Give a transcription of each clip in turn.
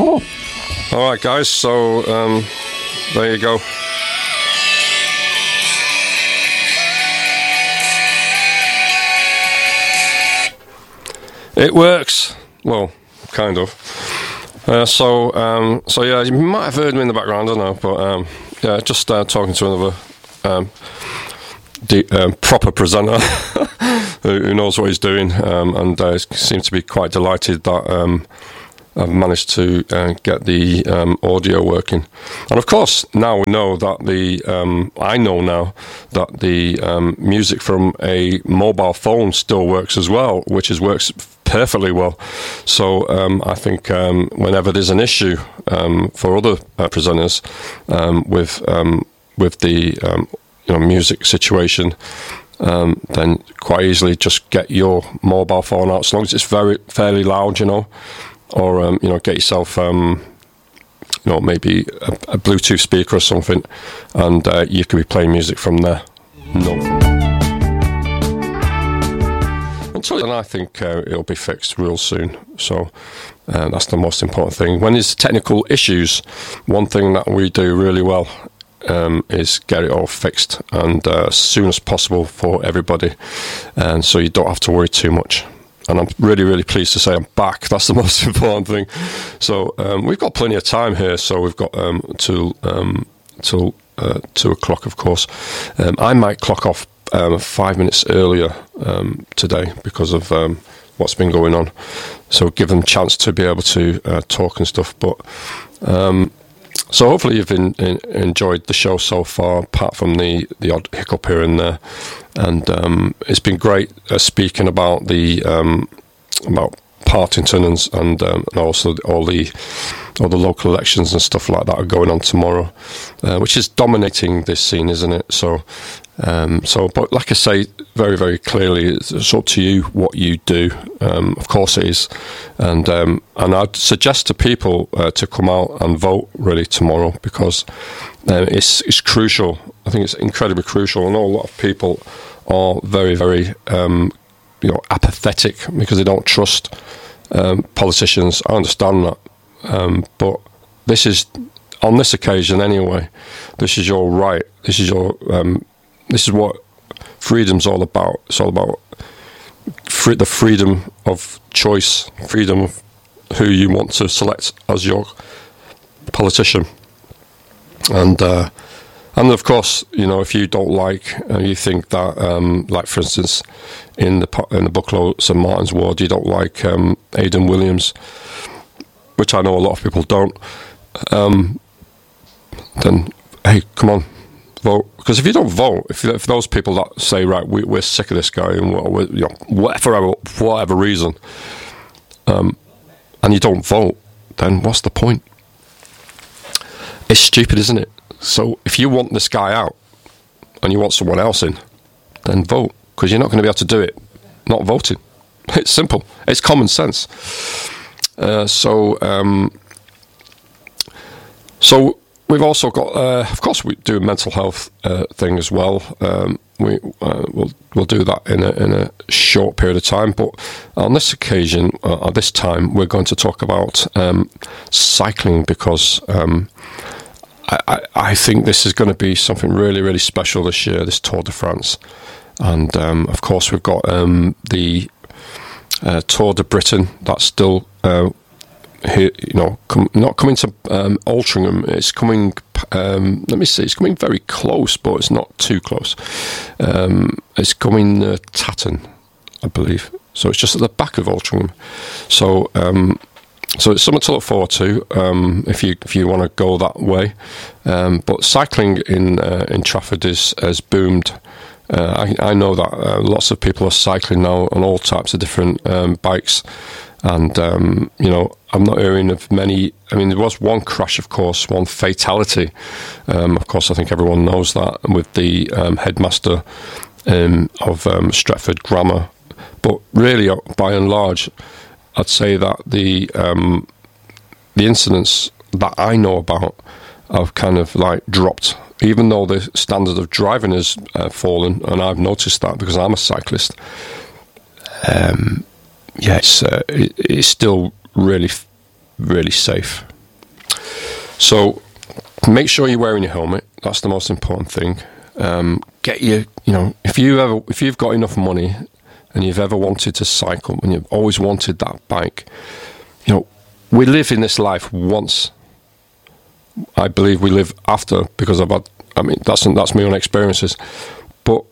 All right, guys, so there you go. It works. Well, kind of. So yeah, you might have heard me in the background, I don't know, but yeah, just talking to another proper presenter who knows what he's doing, and seems to be quite delighted that I've managed to get the audio working. And of course, now we know that I know now that the music from a mobile phone still works as well, which works perfectly well. So I think whenever there's an issue for other presenters with the music situation, then quite easily just get your mobile phone out, as long as it's fairly loud, or get yourself maybe a Bluetooth speaker or something, and you could be playing music from there. No problem. And I think it'll be fixed real soon. So that's the most important thing. When there's technical issues, one thing that we do really well is get it all fixed, and as soon as possible for everybody, and so you don't have to worry too much. And I'm really, really pleased to say I'm back. That's the most important thing. So we've got plenty of time here. So we've got till 2 o'clock, of course. I might clock off 5 minutes earlier today because of what's been going on. So give them a chance to be able to talk and stuff. But so hopefully you've enjoyed the show so far, apart from the odd hiccup here and there. And it's been great speaking about about Partington and also all the local elections and stuff like that are going on tomorrow, which is dominating this scene, isn't it? So, but like I say, very, very clearly, it's up to you what you do. Of course it is, and I'd suggest to people to come out and vote really tomorrow, because it's crucial. I think it's incredibly crucial. I know a lot of people are very, very apathetic because they don't trust politicians. I understand that, but this is, on this occasion anyway, this is your right. This is your this is what freedom's all about. It's all about the freedom of choice, freedom of who you want to select as your politician. And of course, if you don't like, you think that, like for instance, in the Bucklow St Martin's ward, you don't like Aidan Williams, which I know a lot of people don't, then hey, come on, vote. Because if you don't vote, if those people that say, right, we're sick of this guy, and whatever reason, and you don't vote, then what's the point? It's stupid, isn't it? So if you want this guy out and you want someone else in, then vote, because you're not going to be able to do it not voting. It's simple. It's common sense. So we've also got, of course, we do a mental health thing as well. We'll do that in a short period of time. But on this occasion, at this time, we're going to talk about cycling, because I think this is going to be something really, really special this year, this Tour de France. And of course, we've got the Tour de Britain that's still here, not coming to Altrincham. It's coming, let me see, it's coming very close, but it's not too close. It's coming Tatton, I believe. So it's just at the back of Altrincham. So it's something to look forward to if you want to go that way. But cycling in Trafford has boomed. I know that lots of people are cycling now on all types of different bikes, and I'm not hearing of many. I mean, there was one crash, of course, one fatality. Of course, I think everyone knows that, with the headmaster of Stretford Grammar. But really, by and large, I'd say that the incidents that I know about have kind of like dropped, even though the standard of driving has fallen, and I've noticed that because I'm a cyclist. It's still really, really safe. So make sure you're wearing your helmet. That's the most important thing. Get your, if you've got enough money and you've ever wanted to cycle and you've always wanted that bike, we live in this life once. I believe we live after, because that's my own experiences. But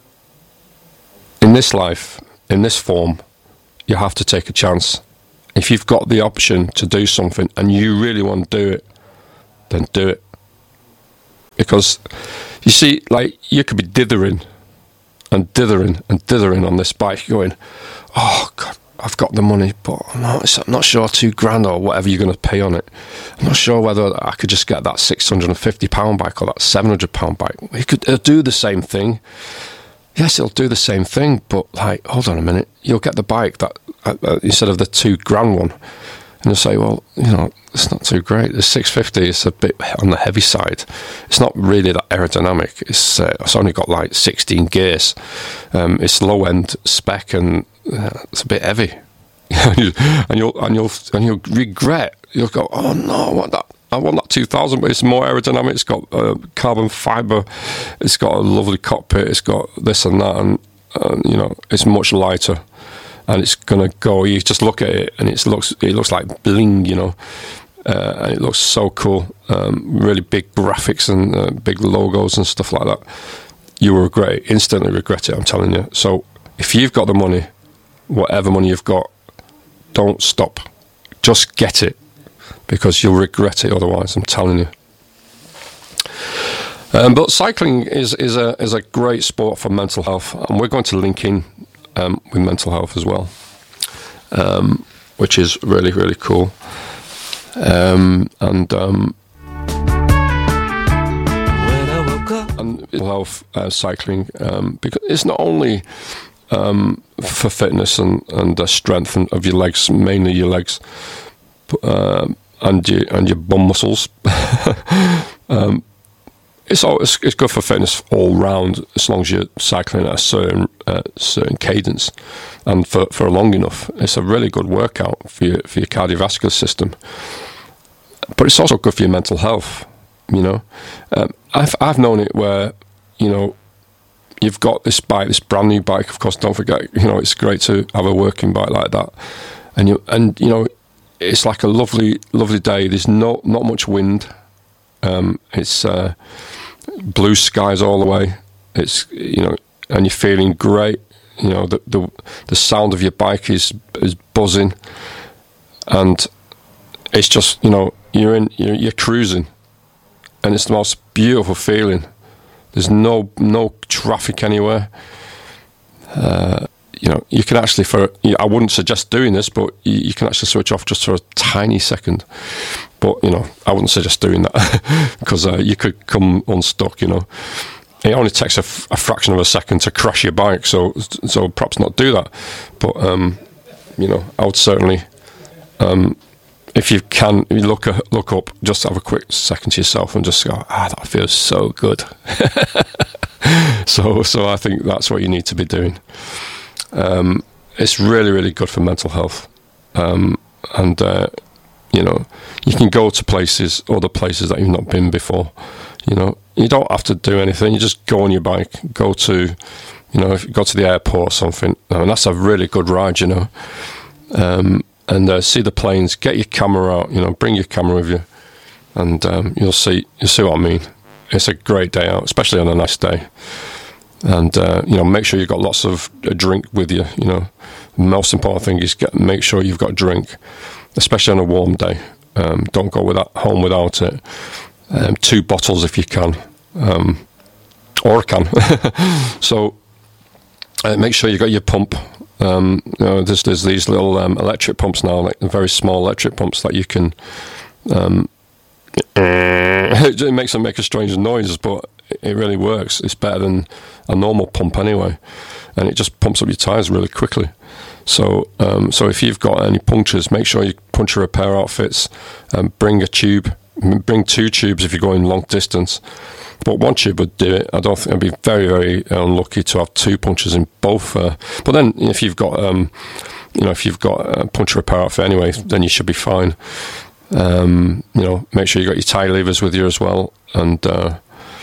in this life, in this form, you have to take a chance. If you've got the option to do something and you really want to do it, then do it. Because you see, you could be dithering and dithering and dithering on this bike, going, oh God, I've got the money, but I'm not sure £2,000 or whatever you're going to pay on it. I'm not sure whether I could just get that £650 bike or that £700 bike. It'll do the same thing. Yes, it'll do the same thing, but hold on a minute. You'll get the bike that instead of the £2,000 one, and you'll say, well, it's not too great. The 650 is a bit on the heavy side. It's not really that aerodynamic. It's only got 16 gears. It's low end spec and it's a bit heavy. and you'll regret. You'll go, oh no, I want that 2000, but it's more aerodynamic. It's got carbon fibre. It's got a lovely cockpit. It's got this and that, and it's much lighter. And it's gonna go. You just look at it, and it looks like bling, and it looks so cool. Really big graphics and big logos and stuff like that. You will instantly regret it. I'm telling you. So if you've got the money, whatever money you've got, don't stop. Just get it, because you'll regret it otherwise. I'm telling you. But cycling is a great sport for mental health, and we're going to link in with mental health as well, which is really, really cool. And mental health cycling, because it's not only for fitness and strength of your legs, mainly your legs, and your bum muscles. It's good for fitness all round, as long as you're cycling at a certain cadence and for long enough. It's a really good workout for your cardiovascular system, but it's also good for your mental health. I've known it where you've got this bike, this brand new bike. Of course, don't forget, it's great to have a working bike like that, and it's like a lovely day. There's not much wind. It's blue skies all the way. It's and you're feeling great. The sound of your bike is buzzing, and it's just you're cruising, and it's the most beautiful feeling. There's no traffic anywhere. You can actually, I wouldn't suggest doing this, but you can actually switch off just for a tiny second. But, I wouldn't suggest doing that because you could come unstuck, It only takes a fraction of a second to crash your bike, so perhaps not do that. But, I would certainly, if you can, you look up, just have a quick second to yourself and just go, that feels so good. So I think that's what you need to be doing. It's really, really good for mental health. You can go to other places that you've not been before. You don't have to do anything. You just go on your bike, go to the airport or something. And that's a really good ride, and see the planes. Get your camera out, bring your camera with you, and you'll see what I mean. It's a great day out, especially on a nice day. And make sure you've got lots of a drink with you. The most important thing is make sure you've got a drink, especially on a warm day. Don't go home without it. 2 bottles if you can, or a can. So make sure you got your pump. There's these little electric pumps now, like very small electric pumps that you can. It makes them make a strange noise, but it really works. It's better than a normal pump anyway, and it just pumps up your tyres really quickly. So if you've got any punctures, make sure you puncture repair outfits. Bring a tube. Bring 2 tubes if you're going long distance, but 1 tube would do it. I don't think I'd be very, very unlucky to have 2 punctures in both. But then if you've got a puncture repair outfit anyway, then you should be fine. Make sure you got your tie levers with you as well, and I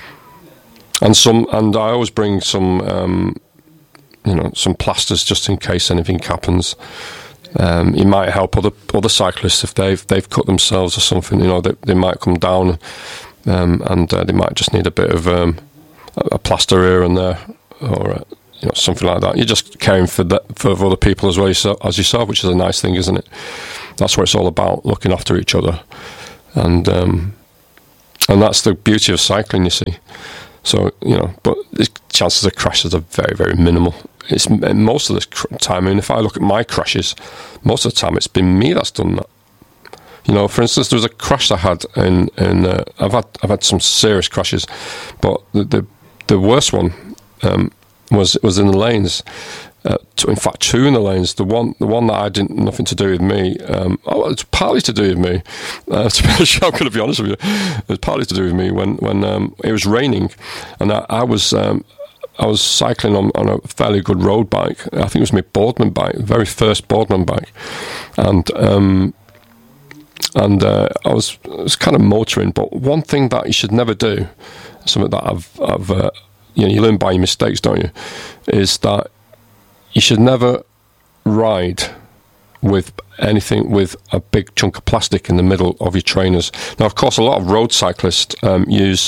always bring some some plasters just in case anything happens. It might help other cyclists if they've cut themselves or something. They might come down, and they might just need a bit of a plaster here and there, or something like that. You're just caring for other people as well as yourself, which is a nice thing, isn't it? That's what it's all about, looking after each other, and that's the beauty of cycling, you see. So but the chances of crashes are very, very minimal. It's most of the time. I mean, if I look at my crashes, most of the time it's been me that's done that. For instance, there was a crash I had in I've had some serious crashes, but the worst one was in the lanes. In fact, two in the lanes. The one that I didn't, nothing to do with me. It's partly to do with me. I'm going to be honest with you. It was partly to do with me when it was raining, and I was cycling on a fairly good road bike. I think it was my Boardman bike, very first Boardman bike, and I was kind of motoring. But one thing that you should never do, something that I've you learn by your mistakes, don't you? Is that you should never ride with anything with a big chunk of plastic in the middle of your trainers. Now, of course, a lot of road cyclists uses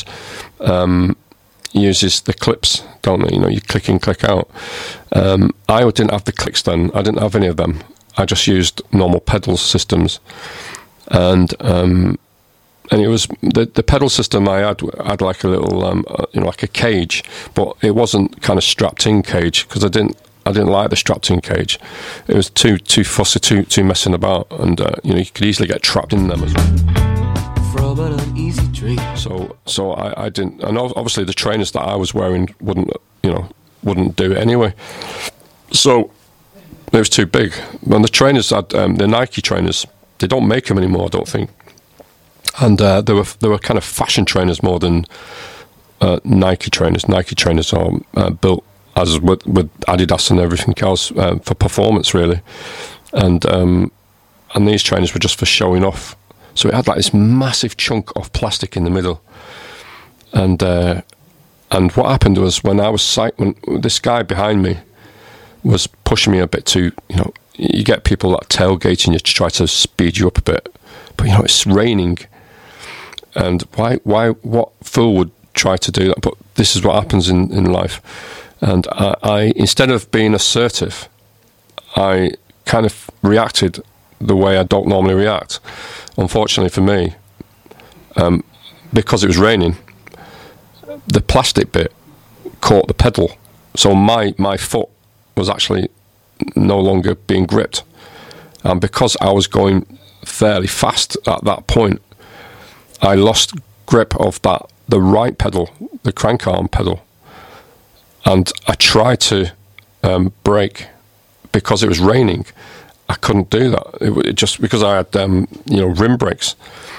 the clips, don't they? You click in, click out. I didn't have the clicks then. I didn't have any of them. I just used normal pedal systems, and it was the pedal system I had like a little like a cage, but it wasn't kind of strapped in cage, because I didn't like the strapped in cage. It was too fussy, too messing about, and you could easily get trapped in them as well. From an uneasy dream. So I didn't, and obviously the trainers that I was wearing wouldn't do it anyway. So it was too big. And the trainers had the Nike trainers. They don't make them anymore, I don't think. And they were kind of fashion trainers more than Nike trainers. Nike trainers are built as with Adidas and everything else for performance, really. And these trainers were just for showing off. So it had like this massive chunk of plastic in the middle. And what happened was, when I was cycling, this guy behind me was pushing me a bit too. You get people that tailgate and you try to speed you up a bit, but it's raining. And what fool would try to do that? But this is what happens in life. And I instead of being assertive, I kind of reacted the way I don't normally react. Unfortunately for me, because it was raining, the plastic bit caught the pedal, so my foot was actually no longer being gripped. And because I was going fairly fast at that point, I lost grip of the right pedal, the crank arm pedal. And I tried to brake. Because it was raining, I couldn't do that. It just because I had rim brakes.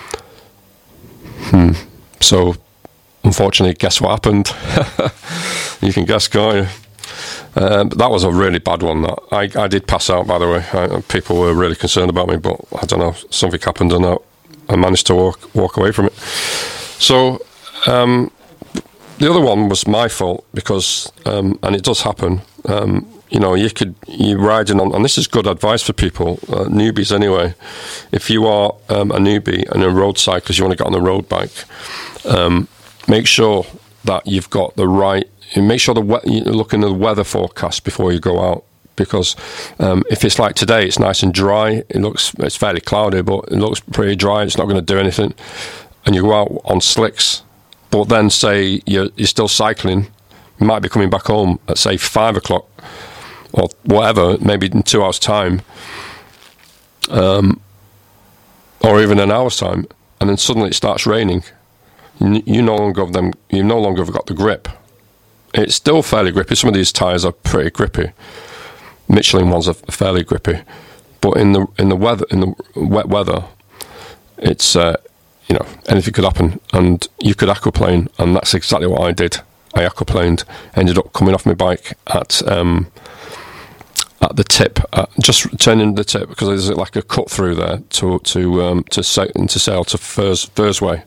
So unfortunately, guess what happened? You can guess, can't you? That was a really bad one. That I did pass out, by the way. People were really concerned about me, but I don't know, something happened, and I managed to walk away from it. So the other one was my fault, because and it does happen. You're riding on, and this is good advice for people, newbies anyway. If you are a newbie and a road cyclist, you want to get on a road bike, make sure that you've got the right. Make sure you're looking at the weather forecast before you go out, because if it's like today, it's nice and dry. It's fairly cloudy, but it looks pretty dry. It's not going to do anything, and you go out on slicks. But then, say you're still cycling, you might be coming back home at say 5 o'clock or whatever, maybe in 2 hours' time, or even an hour's time, and then suddenly it starts raining. You no longer have got the grip. It's still fairly grippy. Some of these tyres are pretty grippy. Michelin ones are fairly grippy, but in the wet weather, it's anything could happen, and you could aquaplane, and that's exactly what I did. I aquaplaned, ended up coming off my bike at at the tip, just turning the tip, because there's like a cut through there to sail to Firs Way,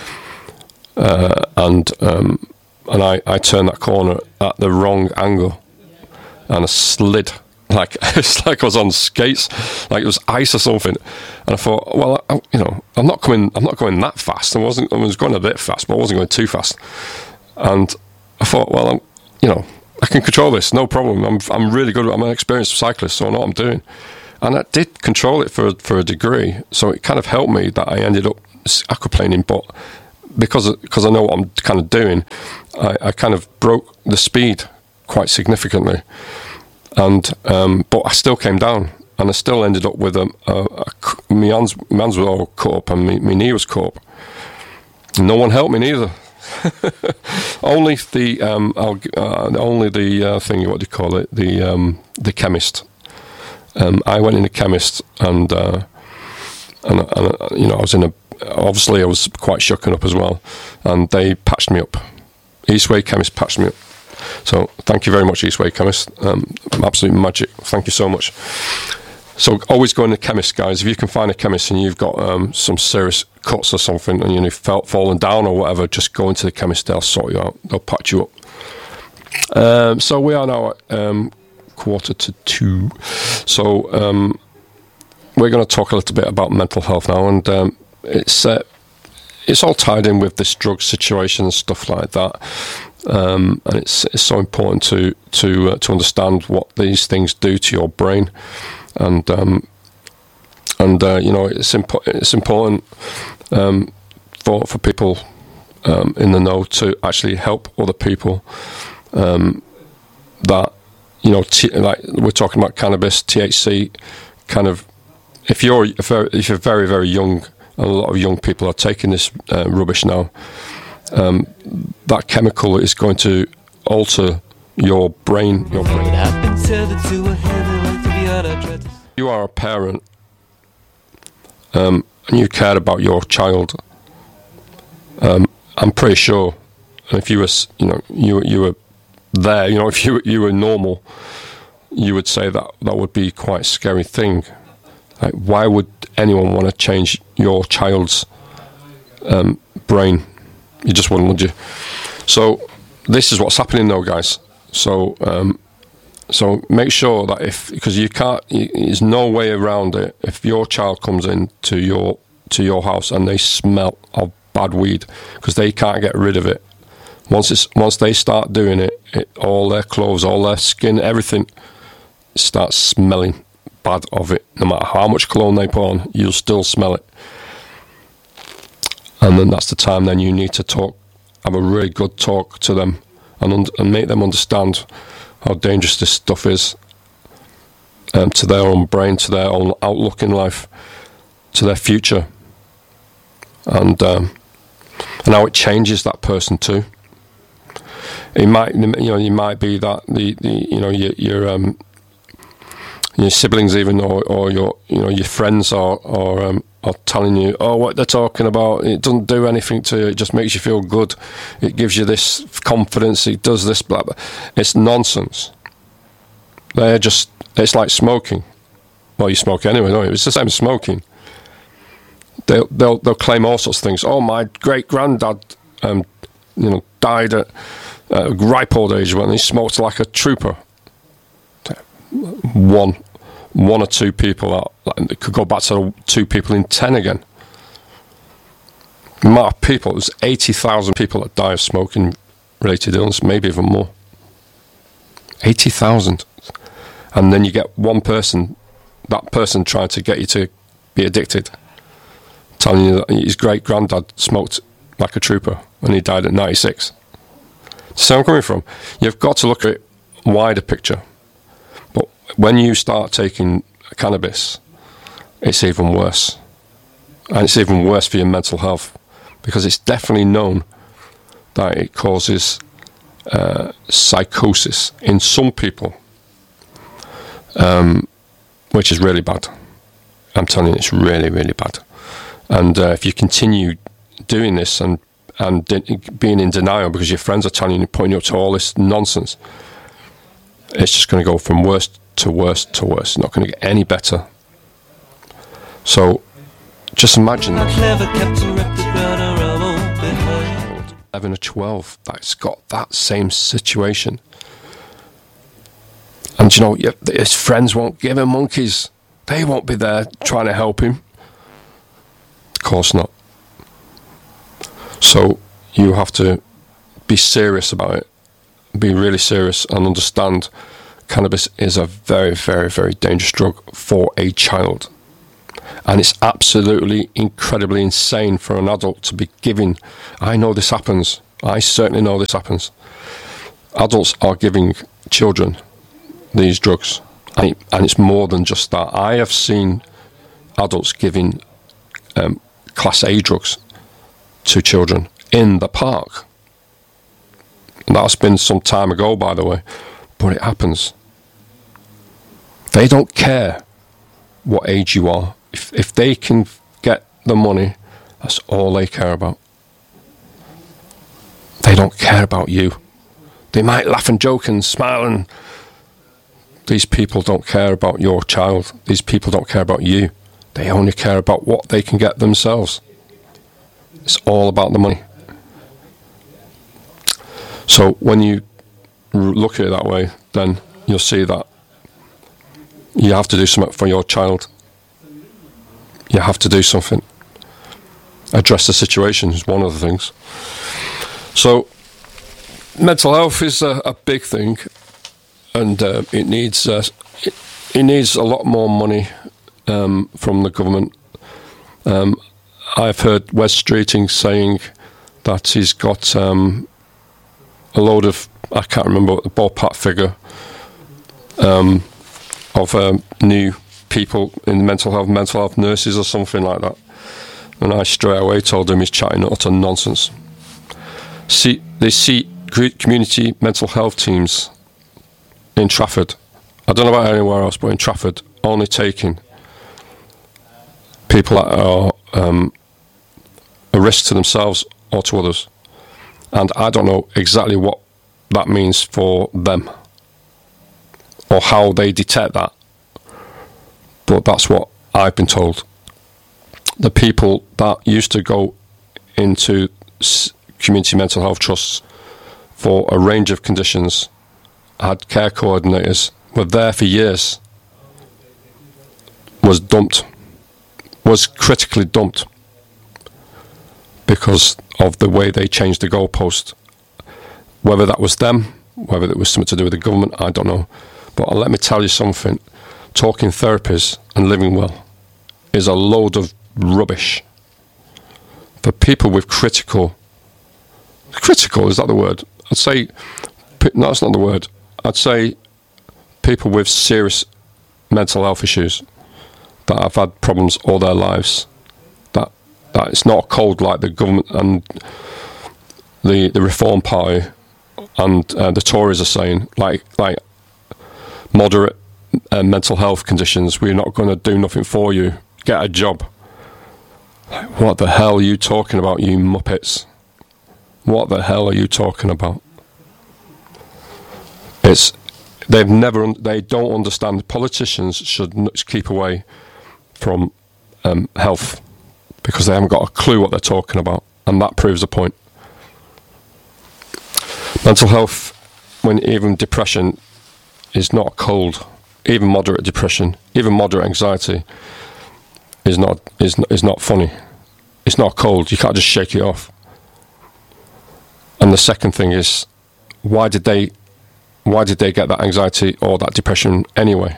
and I turned that corner at the wrong angle, and I slid. Like it's like I was on skates, like it was ice or something. And I thought, well, I'm not going that fast. I was going a bit fast, but I wasn't going too fast. And I thought, well, I can control this, no problem. I'm really good. I'm an experienced cyclist, so I know what I'm doing. And I did control it for a degree. So it kind of helped me that I ended up aquaplaning, but because I know what I'm kind of doing, I kind of broke the speed quite significantly. And but I still came down, and I still ended up with my hands were all cut up, and my knee was cut up. No one helped me neither. Only the thing, what do you call it? The chemist. I went in the chemist, and I was obviously I was quite shooken up as well, and they patched me up. Eastway Chemist patched me up. So thank you very much, Eastway Chemist. Absolute magic. Thank you so much. So always go in the chemist, guys. If you can find a chemist and you've got some serious cuts or something, and you've fallen down or whatever, just go into the chemist. They'll sort you out. They'll patch you up. So we are now at 1:45. So we're going to talk a little bit about mental health now, and it's all tied in with this drug situation and stuff like that. And it's so important to understand what these things do to your brain, and it's important for people in the know to actually help other people. That like we're talking about cannabis, THC, kind of. If you're very, very young, and a lot of young people are taking this rubbish now. That chemical is going to alter your brain. You are a parent, and you cared about your child. I'm pretty sure, if you were, you were there. If you were normal, you would say that would be quite a scary thing. Like, why would anyone want to change your child's brain? You just wouldn't, would you? So this is what's happening though, guys. So make sure that because there's no way around it. If your child comes in to your house and they smell of bad weed, because they can't get rid of it. Once they start doing it, all their clothes, all their skin, everything starts smelling bad of it. No matter how much cologne they put on, you'll still smell it. And then that's the time then you need to have a really good talk to them and make them understand how dangerous this stuff is to their own brain, to their own outlook in life, to their future, and how it changes that person too. It might, you might be that your siblings even, or your friends are telling you, what they're talking about, it doesn't do anything to you, it just makes you feel good, it gives you this confidence, it does this, blah, blah. It's nonsense. It's like smoking. Well, you smoke anyway, don't you? It's the same as smoking. They'll claim all sorts of things. Oh, my great-granddad died at ripe old age when he smoked like a trooper. One or two people it could go back to 2 people in 10 again. The amount of people, there's 80,000 people that die of smoking related illness, maybe even more. 80,000. And then you get one person, that person trying to get you to be addicted, telling you that his great granddad smoked like a trooper and he died at 96. So where I'm coming from, you've got to look at it wider picture. When you start taking cannabis, it's even worse. And it's even worse for your mental health, because it's definitely known that it causes psychosis in some people, which is really bad. I'm telling you, it's really, really bad. And if you continue doing this and being in denial because your friends are telling you, pointing you up to all this nonsense, it's just going to go from worse to worse to worse. It's not going to get any better. So just imagine that. 11 or 12 that's got that same situation. And you know, his friends won't give him monkeys. They won't be there trying to help him. Of course not. So you have to be serious about it. Be really serious and understand cannabis is a very, very, very dangerous drug for a child. And it's absolutely incredibly insane for an adult to be giving. I know this happens. I certainly know this happens. Adults are giving children these drugs. And it's more than just that. I have seen adults giving Class A drugs to children in the park. And that's been some time ago, by the way. But it happens. They don't care what age you are. If they can get the money, that's all they care about. They don't care about you. They might laugh and joke and smile, and these people don't care about your child. These people don't care about you. They only care about what they can get themselves. It's all about the money. So when you look at it that way, then you'll see that you have to do something for your child. You have to do something. Address the situation is one of the things. So mental health is a big thing, and it needs a lot more money from the government. I've heard Wes Streeting saying that he's got a load of, I can't remember the ballpark figure, of new people in mental health nurses or something like that. And I straight away told him he's chatting utter nonsense. They see community mental health teams in Trafford. I don't know about anywhere else, but in Trafford, only taking people that are a risk to themselves or to others. And I don't know exactly what that means for them or how they detect that. But that's what I've been told. The people that used to go into community mental health trusts for a range of conditions, had care coordinators, were there for years, was critically dumped because of the way they changed the goalpost. Whether that was them, whether it was something to do with the government, I don't know. But let me tell you something. Talking therapies and living well is a load of rubbish. For people with critical, is that the word? I'd say, no, that's not the word. I'd say people with serious mental health issues that have had problems all their lives, that it's not a cold like the government and the Reform Party and the Tories are saying, like moderate mental health conditions, we're not going to do nothing for you, get a job. What the hell are you talking about, you muppets? What the hell are you talking about? They don't understand. Politicians should keep away from health because they haven't got a clue what they're talking about, and that proves a point. Mental health, when even depression is not cold, even moderate depression, even moderate anxiety is not funny. It's not cold. You can't just shake it off. And the second thing is, why did they get that anxiety or that depression anyway?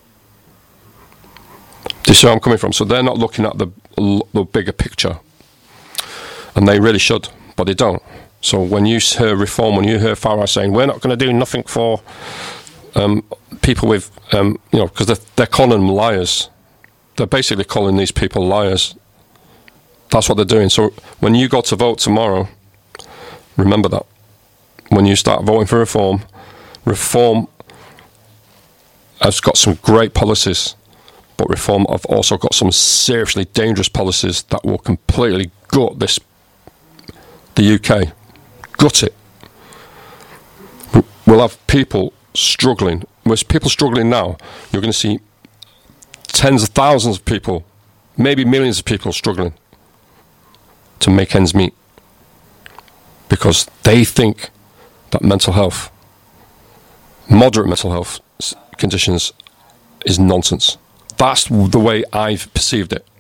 Do you see where I'm coming from? So they're not looking at the bigger picture, and they really should, but they don't. So when you hear Reform, when you hear Farage saying we're not going to do nothing for people with, because they're calling them liars. They're basically calling these people liars. That's what they're doing. So when you go to vote tomorrow, remember that. When you start voting for Reform has got some great policies, but Reform have also got some seriously dangerous policies that will completely gut the UK. Gut it. We'll have people struggling. there's people struggling now, you're going to see tens of thousands of people, maybe millions of people struggling to make ends meet because they think that mental health, moderate mental health conditions, is nonsense. That's the way I've perceived it.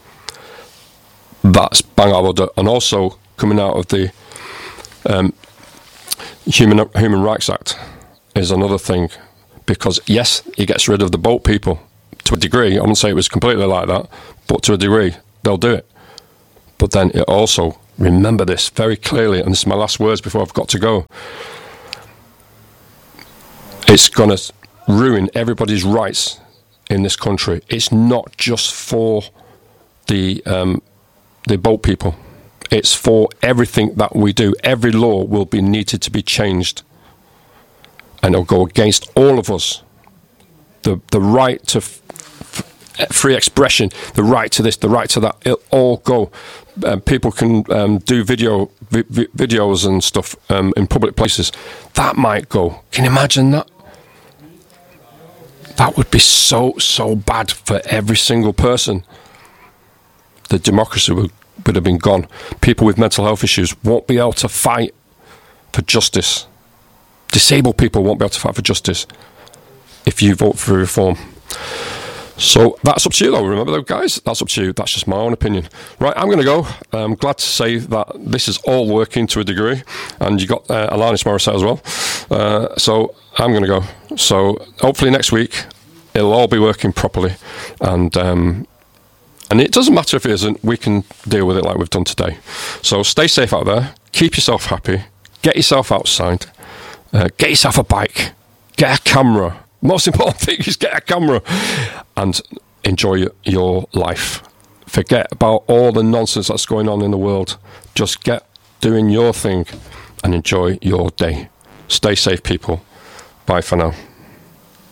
That's bang out of order. And also coming out of the Human Rights Act is another thing, because yes, it gets rid of the boat people to a degree. I wouldn't say it was completely like that, but to a degree they'll do it. But then it also, remember this very clearly, and this is my last words before I've got to go, it's going to ruin everybody's rights in this country. It's not just for the boat people. It's for everything that we do. Every law will be needed to be changed, and it'll go against all of us. The right to free expression, the right to this, the right to that, it'll all go. People can do videos and stuff in public places. That might go. Can you imagine that? That would be so bad for every single person. The democracy would have been gone. People with mental health issues won't be able to fight for justice. Disabled people won't be able to fight for justice if you vote for reform. So that's up to you though, remember though guys, that's up to you, that's just my own opinion. Right, I'm going to go. I'm glad to say that this is all working to a degree, and you got Alanis Morissette as well. So I'm going to go. So hopefully next week it'll all be working properly, and it doesn't matter if it isn't, we can deal with it like we've done today. So stay safe out there, keep yourself happy, get yourself outside, get yourself a bike, get a camera. Most important thing is get a camera and enjoy your life. Forget about all the nonsense that's going on in the world. Just get doing your thing and enjoy your day. Stay safe, people. Bye for now.